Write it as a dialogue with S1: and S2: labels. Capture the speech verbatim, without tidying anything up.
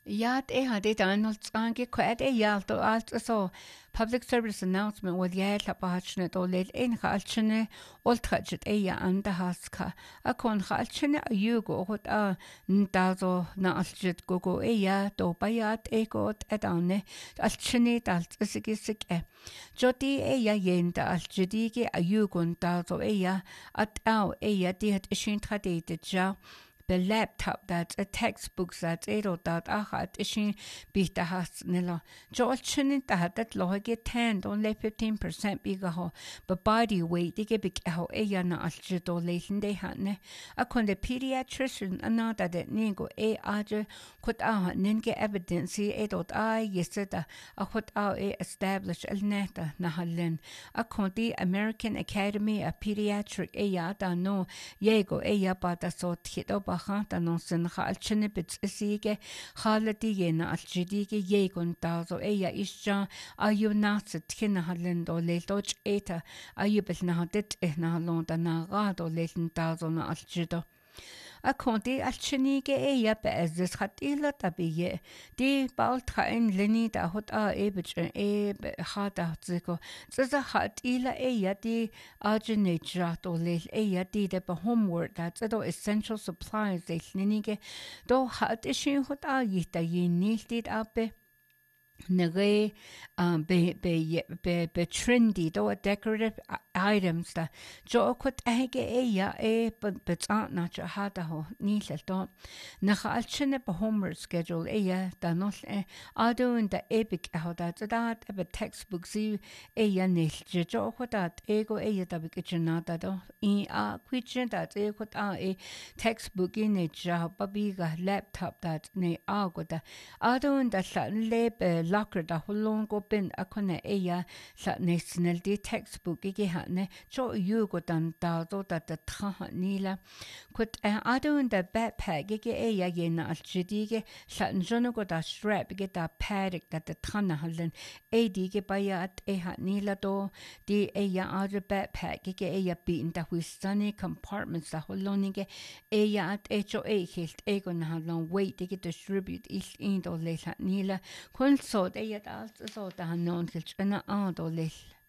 S1: Ja, det har det Donald Trump quite a yalt or alt so public service announcement with Yale Bachnet or late in Halchene, all touched a ya and the Haska. A con Halchene a yugo what a Ndazo na alchit gogo a ya do bayat a got a downe, Alchene dalt a sigisik e. Jodi a ya yen da alchidigi a yugon dazo a ya at ow a ya diet ishin tradited ja. The laptop that's a textbook that's eight or that I had ishin beat the house nilla. Joel chinning that that loge ten only fifteen percent bigger ho, but body weight they get big ho a yana alchido latin they hadne. I con the pediatrician another that ningo a aja could ah ninge evidence eight dot I yesterday a what out a established el neta nahalin. I con the American Academy of Pediatric a yada no yego a yabata so hit up. Bachanta non sin halchene bits sige haladigena alchidige yegon dazo eya isja ayu natset kina halendo le doch eta ayu belna det ehna londa na gado lesen dazo na alchido a conti alchinige eya bezes hat ila tabiye di baltrain leni da hot a ebich e hada ziko zaza hat ila eya di arginate or lel eya di de homework that's do essential supplies de linige do hat ishin hot a yita yiniltit abe Nere um be be be be trendy do decorative items da jo kut ege e ya e but but not hada ho ni do na alchene be homework schedule e ya da no e ado in the epic how that that a textbook si e ya ni jo ko that ego e ya da be kitchenata do in a kitchen that e ko a e textbook in e ja babiga laptop that ne a go da ado in the lebe locker da holong go bin a kone eya sa national di textbook ge hane cho yu go dan da do da da tra nila kut a do in the backpack ge eya ye na alchidi ge sa njono go da strap ge da pad da da trana halen e di ge bayat e ha nila do di eya other backpack ge eya bin da wistani compartments da holoni ge eya at echo e hilt e go na halon weight ge distribute is in do le nila kun so det är allt så där han någon till en annan då lill